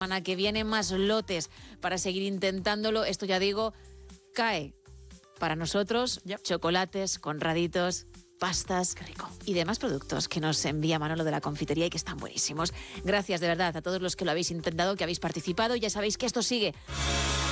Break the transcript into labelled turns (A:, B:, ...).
A: semana que viene más lotes para seguir intentándolo. Esto ya digo, cae para nosotros chocolates, conraditos, pastas, qué rico, y demás productos que nos envía Manolo de la confitería y que están buenísimos. Gracias de verdad a todos los que lo habéis intentado, que habéis participado. Ya sabéis que esto sigue